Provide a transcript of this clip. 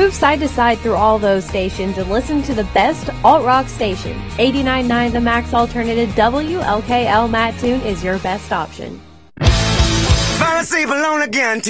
Move side to side through all those stations and listen to the best alt-rock station. 89.9 The Max Alternative WLKL Mattoon is your best option. Falling asleep alone again.